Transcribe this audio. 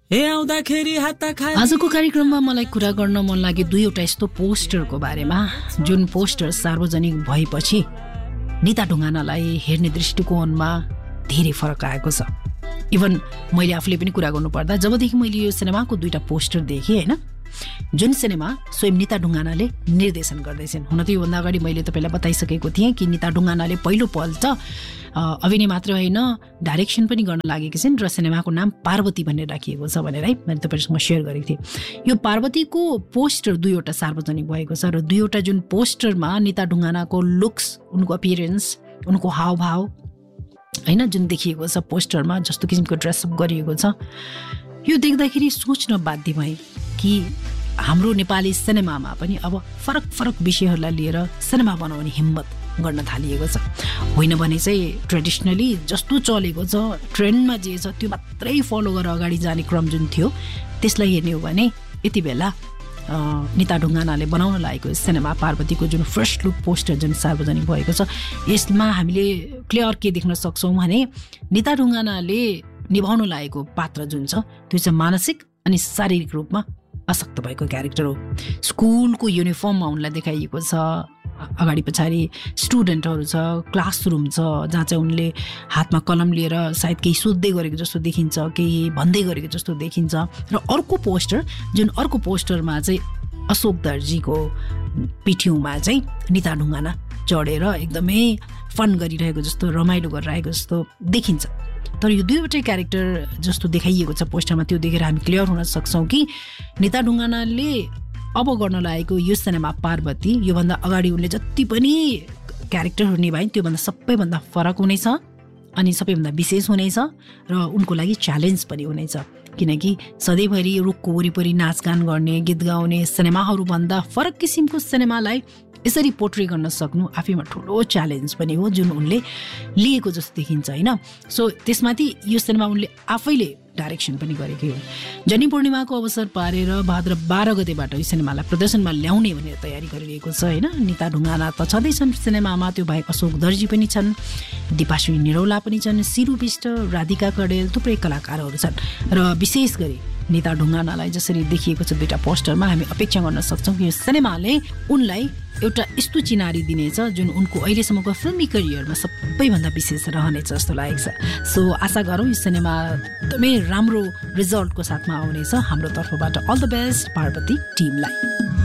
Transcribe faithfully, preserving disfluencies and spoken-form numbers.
आजको कार्यक्रममा मलाई कुरा गर्न मन लाग्यो दुईवटा यस्तो पोस्टरको बारेमा जुन पोस्टर सार्वजनिक भएपछि निता ढुङ्गानालाई हेर्ने दृष्टिकोणमा धेरै फरक आएको छ। इभन मैले आफूले पनि कुरा गर्नुपर्दा जबदेखि मैले यो सिनेमाको दुईटा पोस्टर देखेँ होइन, जुन सिनेमा स्वयं निता ढुङ्गानाले निर्देशन गर्दैछन्। हुन त योभन्दा अगाडि मैले तपाईँलाई बताइसकेको थिएँ कि निता ढुङ्गानाले पहिलोपल्ट अभिनय मात्र होइन डाइरेक्सन पनि गर्न लागेकी छिन् र सिनेमाको नाम पार्वती भनेर राखिएको छ भनेर है मैले तपाईँहरूसँग सेयर गरेको थिएँ। यो पार्वतीको पोस्टर दुईवटा सार्वजनिक भएको छ र दुईवटा जुन पोस्टरमा निता ढुङ्गानाको लुक्स, उनको अपियरेन्स, उनको हावभाव होइन जुन देखिएको छ पोस्टरमा, जस्तो किसिमको ड्रेसअप गरिएको छ, यो देख्दाखेरि सोच्न बाध्य भएँ कि हाम्रो नेपाली सिनेमामा पनि अब फरक फरक विषयहरूलाई लिएर सिनेमा बनाउने हिम्मत गर्न थालिएको छ। होइन भने चाहिँ ट्रेडिसनली जस्तो चलेको छ, ट्रेन्डमा जे छ त्यो मात्रै फलो गरेर अगाडि जाने क्रम जुन थियो त्यसलाई हेर्ने हो भने यति बेला निता ढुङ्गानाले बनाउन लागेको सिनेमा पार्वतीको जुन फर्स्ट लुक पोस्टर जुन सार्वजनिक भएको छ, यसमा हामीले क्लियर के देख्न सक्छौँ भने निता ढुङ्गानाले निभाउन लागेको पात्र जुन छ त्यो चाहिँ मानसिक अनि शारीरिक रूपमा अशक्त भएको क्यारेक्टर हो। स्कुलको युनिफर्ममा उनलाई देखाइएको छ, अगाडि पछाडि स्टुडेन्टहरू छ, क्लासरुम छ जहाँ चाहिँ उनले हातमा कलम लिएर सायद केही सोध्दै गरेको जस्तो देखिन्छ, केही भन्दै गरेको जस्तो देखिन्छ। र अर्को पोस्टर जुन अर्को पोस्टरमा चाहिँ अशोक दर्जीको पिठ्यौँमा चाहिँ निता ढुङ्गाना चढेर एकदमै फन गरिरहेको जस्तो, रमाइलो गरिरहेको जस्तो देखिन्छ। तर यो दुईवटै क्यारेक्टर जस्तो देखाइएको छ पोस्टरमा, त्यो देखेर हामी क्लियर हुन सक्छौँ कि निता ढुङ्गानाले अब गर्न लागेको यो सिनेमा पार्वती योभन्दा अगाडि उनले जति पनि क्यारेक्टरहरू निभाइन् त्योभन्दा सबैभन्दा फरक हुनेछ अनि सबैभन्दा विशेष हुनेछ र उनको लागि च्यालेन्ज पनि हुनेछ। किनकि सधैँभरि रुखको वरिपरि नाचगान गर्ने, गीत गाउने सिनेमाहरूभन्दा फरक किसिमको सिनेमालाई यसरी पोर्ट्रे गर्न सक्नु आफैमा ठुलो च्यालेन्ज पनि हो जुन उनले लिएको जस्तो देखिन्छ होइन। सो त्यसमाथि यो सिनेमा उनले आफैले डाइरेक्सन पनि गरेकै हो। जनी पूर्णिमाको अवसर पारेर भाद्र बाह्र गतेबाट यो सिनेमालाई प्रदर्शनमा ल्याउने भनेर तयारी गरिरहेको छ होइन। निता ढुङ्गाना त छँदैछन् सिनेमामा, त्यो बाहेक अशोक दर्जी पनि छन्, दिपाश्री निरौला पनि छन्, सिरु बिष्ट, राधिका कडेल, थुप्रै कलाकारहरू छन्। र विशेष गरी निता ढुङ्गानालाई जसरी देखिएको छ दुईटा पोस्टरमा हामी अपेक्षा गर्न सक्छौँ कि यो सिनेमाले उनलाई एउटा यस्तो चिनारी दिनेछ जुन उनको अहिलेसम्मको फिल्मी करियरमा सबैभन्दा विशेष रहनेछ जस्तो लागेको छ। सो आशा गरौँ यो सिनेमा एकदमै राम्रो रिजल्टको साथमा आउनेछ। हाम्रो तर्फबाट अल द बेस्ट पार्वती टिमलाई।